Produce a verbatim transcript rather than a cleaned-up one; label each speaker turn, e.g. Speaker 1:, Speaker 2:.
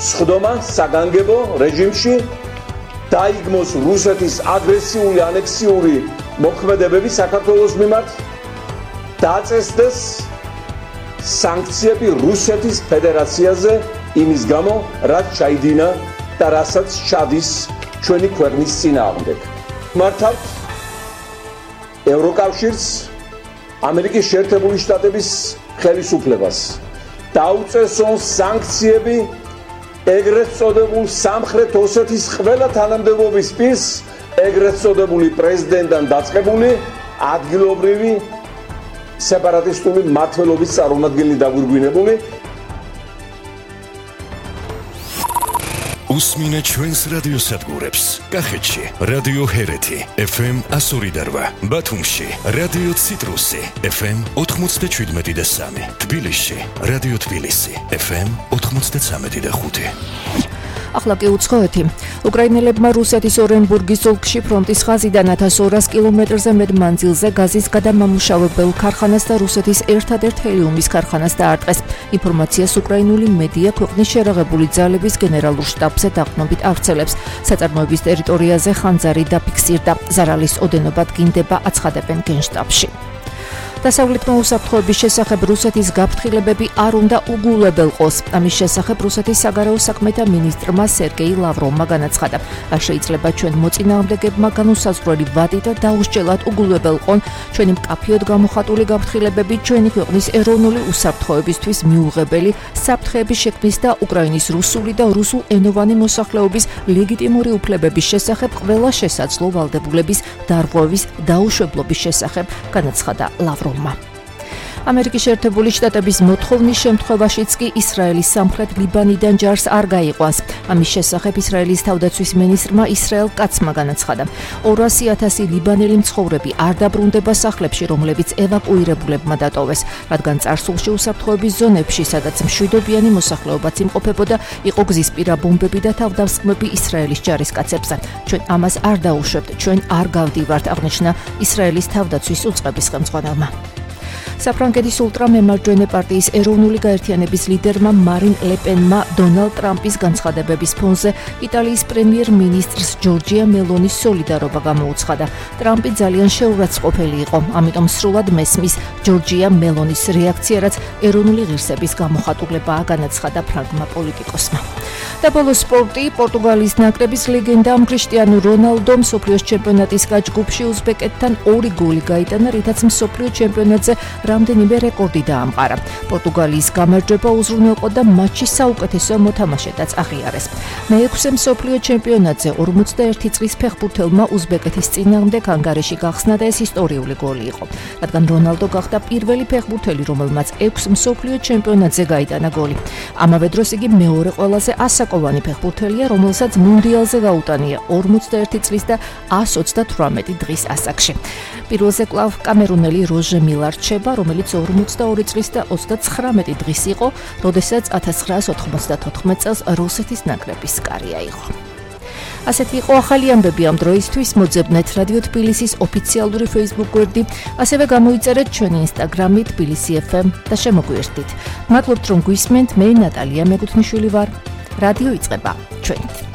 Speaker 1: სხდომა საგანგებო რეჟიმში დაიგმოს რუსეთის აგრესიული ანექსიური მოქმედებები საქართველოს მიმართ, დაწესდეს სანქციები რუსეთის ფედერაციაზე იმის გამო, რაც ჩაიდინა და რასაც ჩადის ჩვენი ქვეყნის წინააღმდეგ. მართავთ ევროკავშირს, ამერიკის შეერთებული შტატების ხელისუფლებას დაუწესონ სანქციები ეგრეთ წოდებულ სამხრეთ ოსეთის ყველა თანამდებობის პირს, ეგრეთ წოდებული პრეზიდენტთან დაწყებული ადგილობრივი სეპარატისტული მმართველობის წარმომადგენელი დაგვირგვინებული.
Speaker 2: უსმინე ჩვენს რადიოსადგურებს. კახეთში რადიო ჰერეთი ეფ ემ ასორი და რვა, ბათუმში რადიო ციტრუსი ეფ ემ ოთხმოცდაშვიდმეტი და სამი, თბილისში რადიო თბილისი ეფ ემ ოთხმოცდაცამეტი და ხუთი.
Speaker 3: ახლა კი უცხოეთი. უკრაინელებმა რუსეთის ორენბურგის ოლქში ფრონტის ხაზიდან ათას ორას კილომეტრზე მეტ მანძილზე გაზის გადამამუშავებელ ქარხანას და რუსეთის ერთადერთ ჰელიუმის ქარხანას დაარტყეს. ინფორმაციას უკრაინული მედია ქვეყნის შერაღებული ძალების გენერალურ შტაბზე დაყრდნობით ავრცელებს. საწარმოების ტერიტორიაზე ხანძარი დაფიქსირდა. ზარალის ოდენობა დგინდება, აცხადებენ გენშტაბში. დასავლეთმა უსაფრთხოების შესახებ რუსეთის გაფრთხილებები არ უნდა უგულებელყოს. ამის შესახებ რუსეთის საგარეო საქმეთა მინისტრმა სერგეი ლავროვმა განაცხადა. არ შეიძლება ჩვენ მოწინააღმდეგებმა განუსაზღვრელი ვადი და დაუსჯელად უგულებელყონ ჩვენი მკაფიოდ გამოხატული გაფრთხილებები ჩვენი ქვეყნის ეროვნული უსაფრთხოებისთვის მიუღებელი საფრთხეების შექმნის და უკრაინის რუსული და რუსულენოვანი მოსახლეობის ლეგიტიმური უფლებების შესახებ ყველა შესაძლო ვალდებულების დარღვევის დაუშვებლობის შესახებ განაცხადა ლავროვმა. ამერიკის შეერთებული შტატების მოთხოვნის შემთხვევაშიც კი ისრაელის სამხრეთ ლიბანიდან ჯარს არ გაიყვანს. ამის შესახებ ისრაელის თავდაცვის მინისტრმა ისრაელ კაცმა განაცხადა. ორასი ათასი ლიბანელი მცხოვრები არ დაბრუნდება სახლებში, რომლებიც ევაკუირებულებმა დატოვეს, რადგან წარსულში უსაფრთხოების ზონებში, სადაც მშვიდობიანი მოსახლეობაც იმყოფებოდა, იყო გზისპირა ბომბები და თავდასხმები ისრაელის ჯარისკაცებზე. ჩვენ ამას არ დაუშვებთ, ჩვენ არ გავდივართ, აღნიშნა ისრაელის თავდაცვის უწყების ხელმძღვანელმა. საფრანგეთის ულტრამემარჯვენე პარტიის ეროვნული გაერთიანების ლიდერმა მარინ ლეპენმა დონალდ ტრამპის განცხადებების ფონზე იტალიის პრემიერ-მინისტრს ჯორჯია მელონის სოლიდარობა გამოუცხადა. ტრამპი ძალიან შეურაცხყოფელი იყო, ამიტომ სრულად მესმის ჯორჯია მელონის რეაქცია, რაც ეროვნული ღირსების გამოხატულებაა, განაცხადა ფრანგმა პოლიტიკოსმა. და ბოლოს სპორტი. პორტუგალიის ნაკრების ლეგენდამ კრისტიანო რონალდომ მსოფლიოს ჩემპიონატის გაჯგუფში უზბეკეთთან ორი გოლი გაიტანა, რითაც მსოფლიო ჩემპიონატზე რამდენიმე რეკორდი დაამყარა. პორტუგალიის გამარჯვება უზრუნველყო და მატჩის საუკეთესო მოთამაშედაც აღიარეს. მეექვსე მსოფლიო ჩემპიონატზე ორმოცდაერთი წლის ფეხბურთელმა უზბეკეთის წინააღმდეგ ანგარიში გახსნა და ეს ისტორიული გოლი იყო, რადგან რონალდო გახდა პირველი ფეხბურთელი, რომელმაც ექვს მსოფლიო ჩემპიონატზე გაიტანა გოლი. ამავე დროს იგი მეორე ყველაზე ასაკოვანი ფეხბურთელია, რომელსაც მუნდიალზე გაუტანია ორმოცდაერთი წლის და ასს ოცდათვრამეტი დღის ასაკში. პირველზე კვლავ კამერუნელი როჟე მილა რჩება, რომელიც ორმოცდაორი წლის და ოცდაცხრამეტი დღის იყო, როდესაც ათას ცხრაას ოთხმოცდათოთხმეტ წელს რუსეთის ნაკრების კარია იყო. ასეთი იყო ახალი ამბები ამ დროისთვის. მოძებნეთ რადიო თბილისის ოფიციალური Facebook გვერდი, ასევე გამოიწერეთ ჩვენი Instagram-ი თბილისი ეფ ემ და შემოგვიერთდით. მადლობთ რომ გვისმენთ, მე ნატალია მეგუთნიშვილი ვარ. რადიო იწყება ჩვენით.